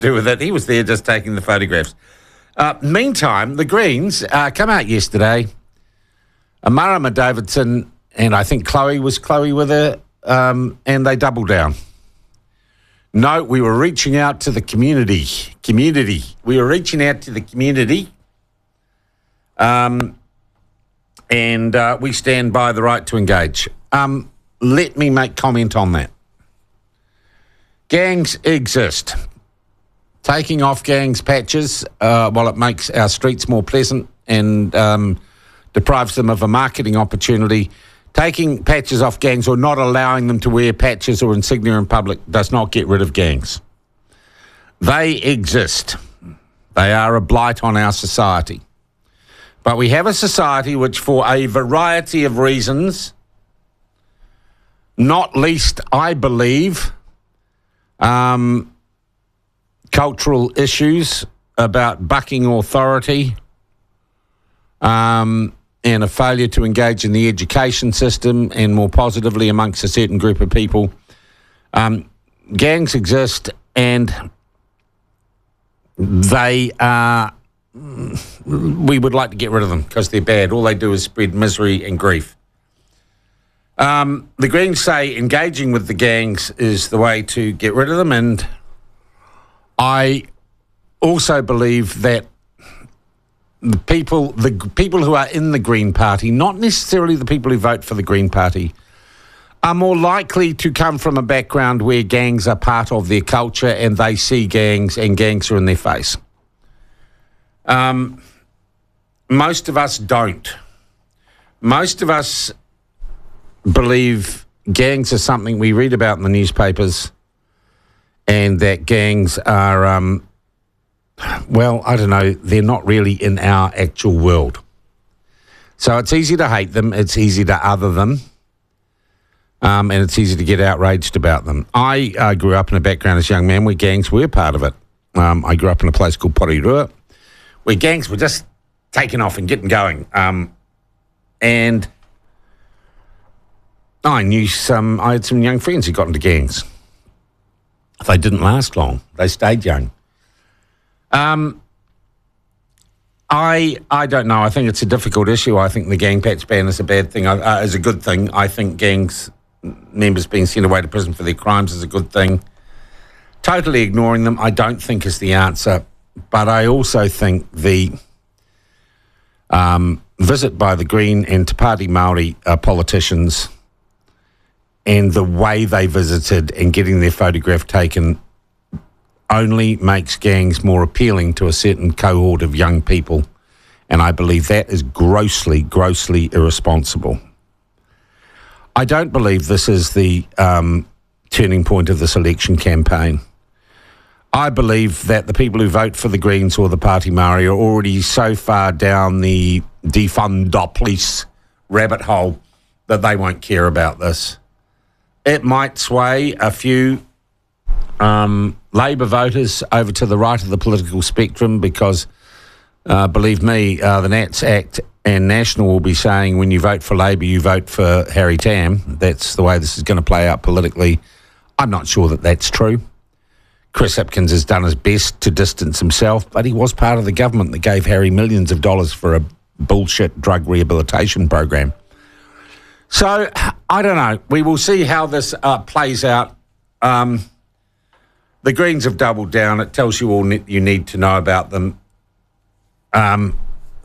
do with it. He was there just taking the photographs. Meantime, the Greens come out yesterday. Marama Davidson and I think Chloe with her, and they doubled down. No, we were reaching out to the community. We were reaching out to the community. And we stand by the right to engage. Let me make comment on that. Gangs exist. Taking off gangs patches, while it makes our streets more pleasant and deprives them of a marketing opportunity, taking patches off gangs or not allowing them to wear patches or insignia in public does not get rid of gangs. They exist. They are a blight on our society. But we have a society which, for a variety of reasons, not least, I believe, cultural issues about bucking authority, and a failure to engage in the education system and more positively amongst a certain group of people. Gangs exist, and they are... we would like to get rid of them because they're bad. All they do is spread misery and grief. The Greens say engaging with the gangs is the way to get rid of them, and I also believe that the people who are in the Green Party, not necessarily the people who vote for the Green Party, are more likely to come from a background where gangs are part of their culture and they see gangs and gangs are in their face. Most of us don't. Most of us believe gangs are something we read about in the newspapers, and that gangs are, well, I don't know, they're not really in our actual world. So it's easy to hate them, it's easy to other them, and it's easy to get outraged about them. I grew up in a background as a young man where gangs were part of it. I grew up in a place called Porirua, where gangs were just taking off and getting going. And I had some young friends who got into gangs. They didn't last long. They stayed young. I don't know. I think it's a difficult issue. I think the gang patch ban is a bad thing, is a good thing. I think gangs members being sent away to prison for their crimes is a good thing. Totally ignoring them, I don't think is the answer. But I also think the visit by the Green and Te Pāti Māori politicians and the way they visited and getting their photograph taken only makes gangs more appealing to a certain cohort of young people. And I believe that is grossly, grossly irresponsible. I don't believe this is the turning point of this election campaign. I believe that the people who vote for the Greens or the Pāti Māori are already so far down the defund the police rabbit hole that they won't care about this. It might sway a few Labour voters over to the right of the political spectrum because, believe me, the Nats Act and National will be saying when you vote for Labour, you vote for Harry Tam. That's the way this is going to play out politically. I'm not sure that that's true. Chris Hipkins has done his best to distance himself, but he was part of the government that gave Harry millions of dollars for a bullshit drug rehabilitation program. So, I don't know. We will see how this plays out. The Greens have doubled down. It tells you all you need to know about them. And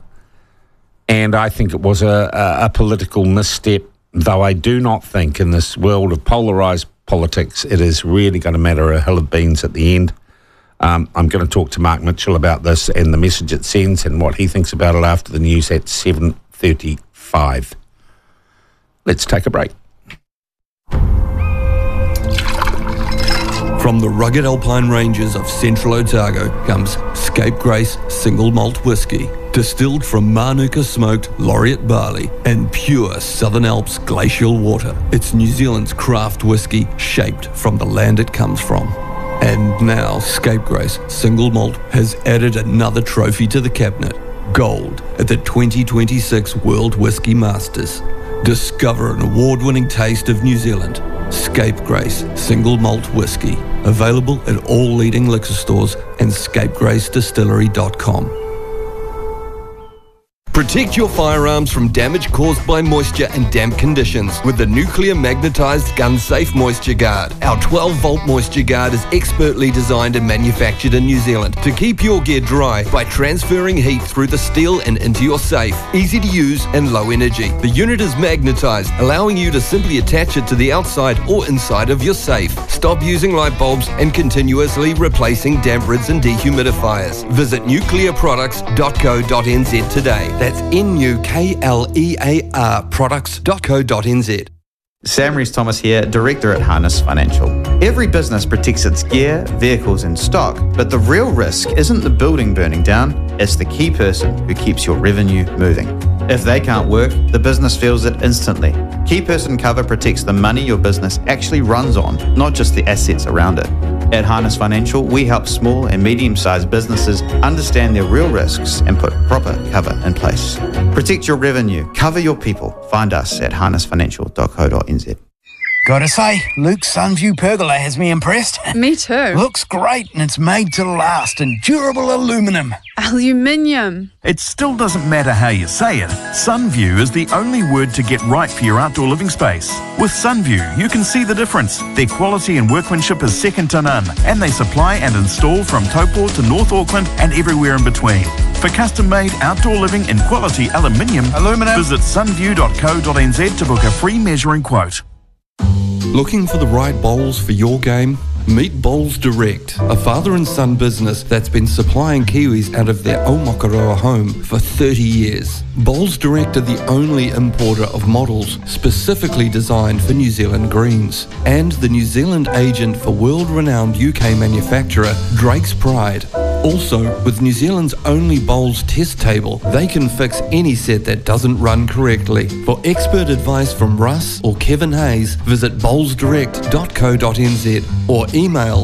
I think it was a political misstep, though I do not think in this world of polarised politics it is really going to matter a hill of beans at the end. I'm going to talk to Mark Mitchell about this and the message it sends and what he thinks about it after the news at 7:35. Let's take a break. From the rugged alpine ranges of central Otago comes Scapegrace Single Malt Whisky, distilled from Manuka smoked laureate barley and pure Southern Alps glacial water. It's New Zealand's craft whisky shaped from the land it comes from. And now Scapegrace Single Malt has added another trophy to the cabinet, gold at the 2026 World Whisky Masters. Discover an award-winning taste of New Zealand. Scapegrace Single Malt Whisky. Available at all leading liquor stores and scapegracedistillery.com. Protect your firearms from damage caused by moisture and damp conditions with the Nuclear Magnetised Gun Safe Moisture Guard. Our 12-volt moisture guard is expertly designed and manufactured in New Zealand to keep your gear dry by transferring heat through the steel and into your safe. Easy to use and low energy. The unit is magnetised, allowing you to simply attach it to the outside or inside of your safe. Stop using light bulbs and continuously replacing damp rids and dehumidifiers. Visit nuclearproducts.co.nz today. That's NUKLEAR products.co.nz. Sam Rees-Thomas here, Director at Harness Financial. Every business protects its gear, vehicles and stock, but the real risk isn't the building burning down, it's the key person who keeps your revenue moving. If they can't work, the business feels it instantly. Key person cover protects the money your business actually runs on, not just the assets around it. At Harness Financial, we help small and medium-sized businesses understand their real risks and put proper cover in place. Protect your revenue, cover your people. Find us at harnessfinancial.co.nz. Gotta say, Luke's Sunview pergola has me impressed. Me too. Looks great and it's made to last in durable aluminium. Aluminium. It still doesn't matter how you say it. Sunview is the only word to get right for your outdoor living space. With Sunview, you can see the difference. Their quality and workmanship is second to none, and they supply and install from Taupo to North Auckland and everywhere in between. For custom-made outdoor living in quality aluminium, visit sunview.co.nz to book a free measuring quote. Looking for the right bowls for your game? Meet Bowls Direct, a father and son business that's been supplying Kiwis out of their Aomakaroa home for 30 years. Bowls Direct are the only importer of models specifically designed for New Zealand greens, and the New Zealand agent for world-renowned UK manufacturer Drake's Pride. Also, with New Zealand's only bowls test table, they can fix any set that doesn't run correctly. For expert advice from Russ or Kevin Hayes, visit bowlsdirect.co.nz or email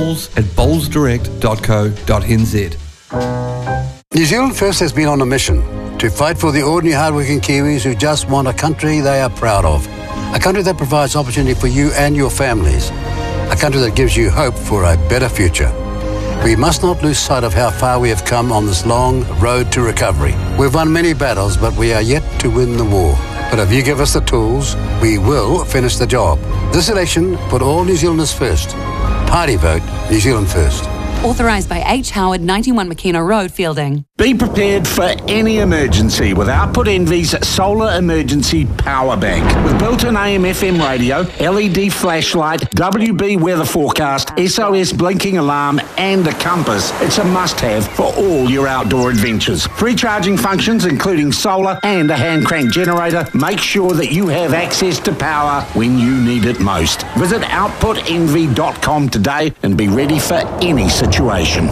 bowls@bowlsdirect.co.nz. New Zealand First has been on a mission to fight for the ordinary hardworking Kiwis who just want a country they are proud of. A country that provides opportunity for you and your families. A country that gives you hope for a better future. We must not lose sight of how far we have come on this long road to recovery. We've won many battles, but we are yet to win the war. But if you give us the tools, we will finish the job. This election, put all New Zealanders first. Party vote, New Zealand First. Authorised by H. Howard, 91 Makina Road, Fielding. Be prepared for any emergency with Output Envy's Solar Emergency Power Bank. With built-in AM/FM radio, LED flashlight, WB weather forecast, SOS blinking alarm and a compass, it's a must-have for all your outdoor adventures. Free charging functions including solar and a hand crank generator make sure that you have access to power when you need it most. Visit outputenvy.com today and be ready for any situation.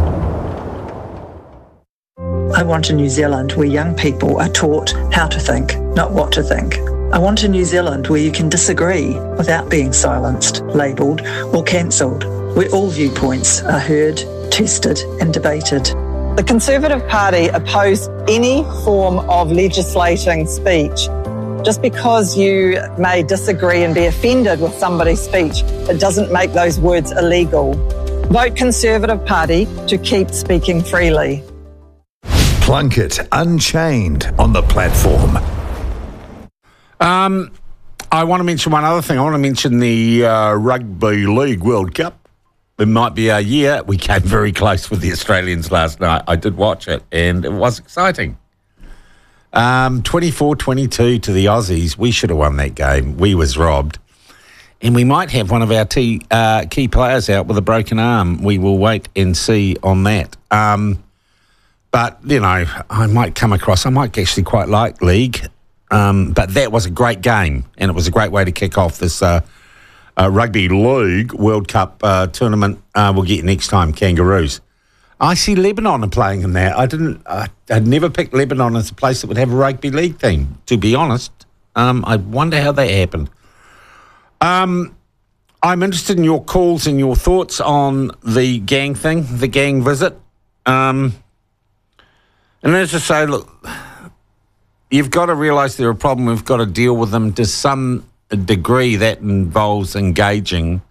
I want a New Zealand where young people are taught how to think, not what to think. I want a New Zealand where you can disagree without being silenced, labelled or cancelled, where all viewpoints are heard, tested and debated. The Conservative Party oppose any form of legislating speech. Just because you may disagree and be offended with somebody's speech, it doesn't make those words illegal. Vote Conservative Party to keep speaking freely. Plunkett Unchained on the platform. I want to mention one other thing. I want to mention the Rugby League World Cup. It might be our year. We came very close with the Australians last night. I did watch it, and it was exciting. 24-22 to the Aussies. We should have won that game. We was robbed. And we might have one of our key players out with a broken arm. We will wait and see on that. But, you know, I might actually quite like League. But that was a great game, and it was a great way to kick off this Rugby League World Cup tournament. We'll get next time, Kangaroos. I see Lebanon are playing in that. I'd never picked Lebanon as a place that would have a rugby league team, to be honest. I wonder how that happened. I'm interested in your calls and your thoughts on the gang thing, the gang visit. And as I say, look, you've got to realise they're a problem. We've got to deal with them to some degree. That involves engaging